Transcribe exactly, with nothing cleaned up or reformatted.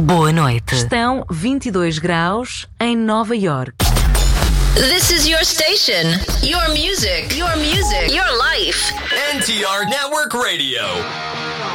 Boa noite. Estão vinte e dois graus em Nova York. This is your station. Your music. Your music. Your life. N T R Network Radio.